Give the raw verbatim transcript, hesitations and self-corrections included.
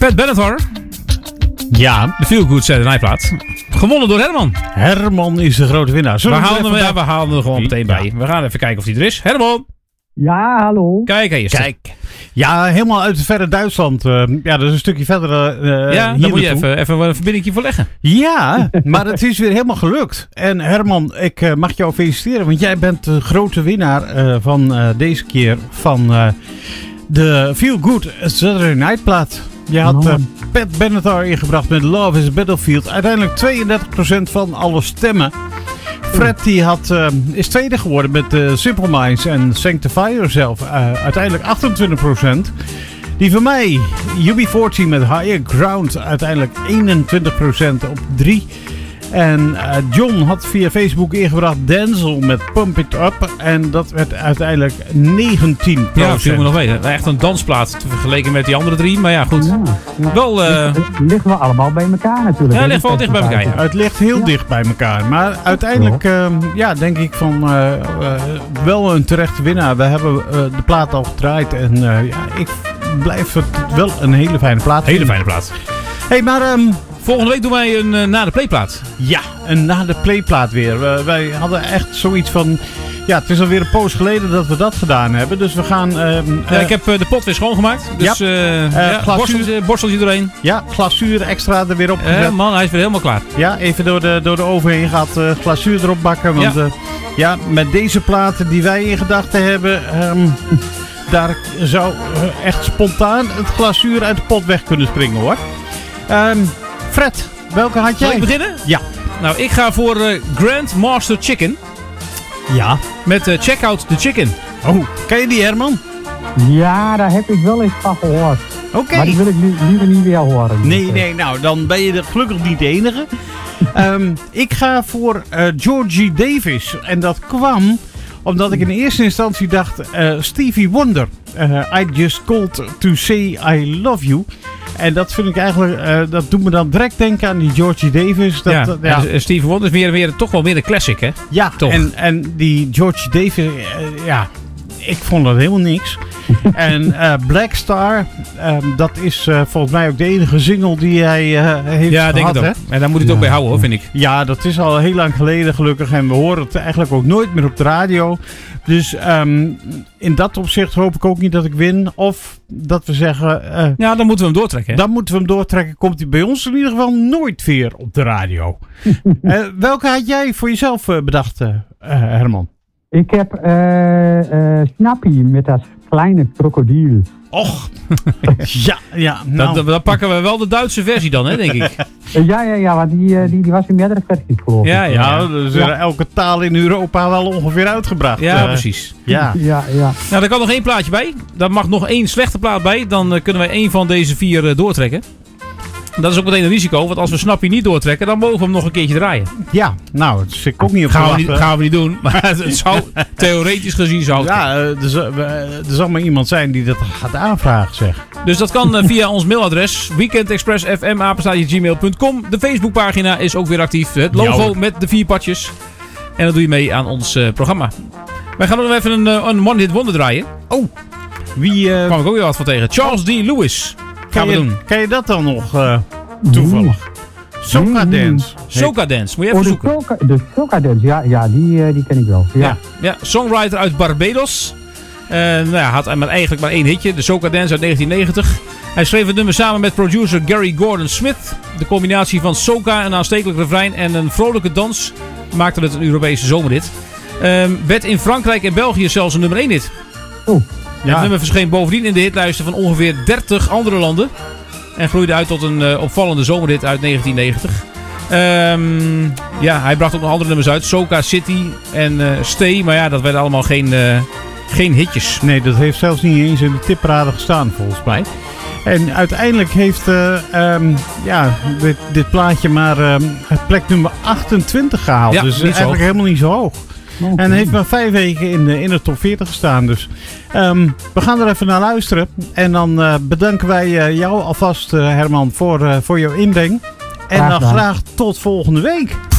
Pat Benatar. Ja. De Feel Good Saturday Night plaat. Gewonnen door Herman. Herman is de grote winnaar. We halen, hem, ja, we halen hem er gewoon meteen bij. Ja. We gaan even kijken of hij er is. Herman. Ja, hallo. Kijk, hij is Kijk. Ja, helemaal uit het verre Duitsland. Uh, ja, dat is een stukje verder uh, Ja, daar moet je even, even een verbinding voor leggen. Ja, maar het is weer helemaal gelukt. En Herman, ik uh, mag jou feliciteren. Want jij bent de grote winnaar uh, van uh, deze keer van uh, de Feel Good Saturday Night plaat. Je had uh, Pat Benatar ingebracht met Love is a Battlefield. Uiteindelijk tweeëndertig procent van alle stemmen. Fred die had, uh, is tweede geworden met uh, Simple Minds en Sanctify Yourself. Uh, uiteindelijk achtentwintig procent. Die van mij, U B veertien met Higher Ground. Uiteindelijk eenentwintig procent op drie. En uh, John had via Facebook ingebracht Denzel met Pump It Up. En dat werd uiteindelijk negentien procent. Ja, dat viel me nog weten. Echt een dansplaat vergeleken met die andere drie. Maar ja, goed. Ja, ja. Wel, uh... het liggen we allemaal bij elkaar natuurlijk. Ja, het ligt wel dicht bij elkaar. Ja. Het ligt heel ja. dicht bij elkaar. Maar uiteindelijk, uh, ja, denk ik van uh, uh, wel een terechte winnaar. We hebben uh, de plaat al gedraaid. En uh, ja, ik blijf het wel een hele fijne plaat. Hele fijne plaat. Hé, hey, maar... Um, Volgende week doen wij een uh, na de playplaat. Ja, een na de playplaat weer. Uh, wij hadden echt zoiets van... Ja, het is alweer een poos geleden dat we dat gedaan hebben. Dus we gaan... Uh, uh, ja, ik heb uh, de pot weer schoongemaakt. Dus ja, uh, uh, ja, borsteltje, borsteltje doorheen. Ja, glazuur extra er weer op gezet. Uh, man, hij is weer helemaal klaar. Ja, even door de, door de oven heen gaat uh, glazuur erop bakken. Want ja. Uh, ja, met deze platen die wij in gedachten hebben... Um, daar zou uh, echt spontaan het glazuur uit de pot weg kunnen springen, hoor. Um, Fred, welke had jij? Zal ik beginnen? Ja. Nou, ik ga voor uh, Grand Master Chicken. Ja. Met uh, Check Out the Chicken. Oh, ken je die, Herman? Ja, daar heb ik wel eens van gehoord. Oké. Okay. Maar die wil ik nu, liever niet weer horen. Nee, nee, nou, dan ben je gelukkig niet de enige. um, ik ga voor uh, Georgie Davis. En dat kwam omdat ik in eerste instantie dacht... Uh, Stevie Wonder. Uh, I just called to say I love you. En dat vind ik eigenlijk, uh, dat doet me dan direct denken aan die Georgie Davis. Dat, ja, uh, ja. En Stevie Wonder is weer, weer, toch wel weer een classic, hè? Ja, toch. En, en die Georgie Davis, uh, ja, ik vond dat helemaal niks. En uh, Black Star, um, dat is uh, volgens mij ook de enige single die hij uh, heeft ja, gehad. Ja, denk het ook. En daar moet hij het ja. ook bij houden, hoor, vind ik. Ja, dat is al heel lang geleden gelukkig. En we horen het eigenlijk ook nooit meer op de radio. Dus um, in dat opzicht hoop ik ook niet dat ik win. Of dat we zeggen... Uh, ja, dan moeten we hem doortrekken. Hè? Dan moeten we hem doortrekken. Komt hij bij ons in ieder geval nooit weer op de radio. uh, welke had jij voor jezelf uh, bedacht, uh, uh, Herman? Ik heb uh, uh, Snappy met dat kleine krokodil. Och, ja, ja. Nou. Dan, dan pakken we wel de Duitse versie dan, hè, denk ik. Ja, ja, ja, want die, die, die was in meerdere versies geloof ik. Ja, ja, ja. Dus ja. elke taal in Europa wel ongeveer uitgebracht. Ja, uh, precies. Ja. Ja, ja. Nou, daar kan nog één plaatje bij. Daar mag nog één slechte plaat bij. Dan uh, kunnen wij één van deze vier uh, doortrekken. Dat is ook meteen een risico, want als we Snappy niet doortrekken, dan mogen we hem nog een keertje draaien. Ja, nou, dat zit ik ook niet op gaan we niet, gaan we niet doen, maar het zou theoretisch gezien zou het. Ja, uh, er, zal, uh, er zal maar iemand zijn die dat gaat aanvragen, zeg. Dus dat kan uh, via ons mailadres weekendexpress f m apenstaartje gmail punt com. De Facebookpagina is ook weer actief. Het logo ja, met de vier padjes. En dan doe je mee aan ons uh, programma. Wij gaan nog even een, uh, een One Hit Wonder draaien. Oh, wie... Uh, kwam ik ook weer wat van tegen. Charles D. Lewis. Gaan we je, doen. Kan je dat dan nog uh, toevallig? Soca Dance. Soca Dance, moet je even oh, zoeken. Soca, de Soca Dance, ja, ja die, uh, die ken ik wel. Ja, ja, ja songwriter uit Barbados. Uh, nou ja, had maar eigenlijk maar één hitje, de Soca Dance uit negentien negentig. Hij schreef het nummer samen met producer Gary Gordon Smith. De combinatie van soca, een aanstekelijk refrein en een vrolijke dans maakte het een Europese zomerhit. Uh, werd in Frankrijk en België zelfs een nummer één hit. Oh. Ja. Het nummer verscheen bovendien in de hitlijsten van ongeveer dertig andere landen. En groeide uit tot een uh, opvallende zomerhit uit negentien negentig. Um, ja, hij bracht ook nog andere nummers uit. Soca City en uh, Stay. Maar ja, dat werden allemaal geen, uh, geen hitjes. Nee, dat heeft zelfs niet eens in de tipparade gestaan volgens mij. En uiteindelijk heeft uh, um, ja, dit, dit plaatje maar um, plek nummer achtentwintig gehaald. Ja, dus eigenlijk hoog. helemaal niet zo hoog. Okay. En heeft maar vijf weken in de, in de top veertig gestaan. Dus um, we gaan er even naar luisteren. En dan uh, bedanken wij uh, jou alvast, uh, Herman, voor, uh, voor jouw inbreng. En dan graag tot volgende week.